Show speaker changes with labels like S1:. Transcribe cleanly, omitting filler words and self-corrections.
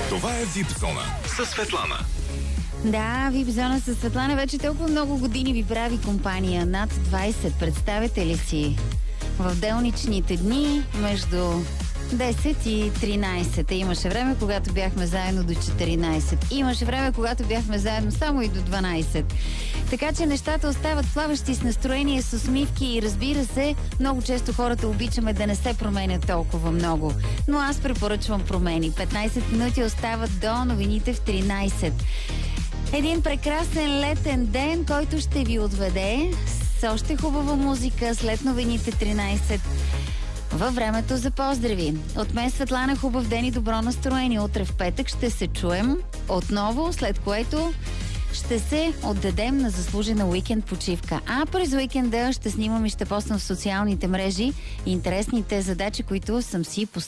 S1: Това е VIP Зона със Светлана.
S2: Да, VIP Зона със Светлана вече толкова много години ви прави компания. Над 20, представете ли си? В делничните дни между 10 и 13. Имаше време, когато бяхме заедно до 14. Имаше време, когато бяхме заедно само и до 12. Така че нещата остават плаващи с настроение, с усмивки и разбира се, много често хората обичаме да не се променят толкова много. Но аз препоръчвам промени. 15 минути остават до новините в 13. Един прекрасен летен ден, който ще ви отведе с още хубава музика след новините 13. Във времето за поздрави. От мен Светлана, хубав ден и добро настроение. Утре в петък ще се чуем отново, след което ще се отдадем на заслужена уикенд почивка. А през уикенда ще снимам и ще постам в социалните мрежи интересните задачи, които съм си поставила.